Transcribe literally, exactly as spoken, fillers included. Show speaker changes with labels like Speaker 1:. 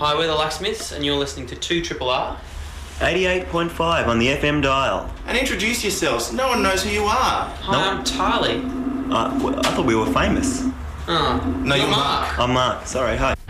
Speaker 1: Hi, we're the Locksmiths, and you're listening to two Triple R.
Speaker 2: eighty-eight point five on the F M dial.
Speaker 3: And introduce yourselves. No one knows who you are.
Speaker 1: Hi,
Speaker 2: No.
Speaker 1: I'm Charlie.
Speaker 2: Uh, w- I thought we were famous.
Speaker 1: Oh,
Speaker 3: No, you're Mark.
Speaker 2: I'm Mark. Sorry, hi.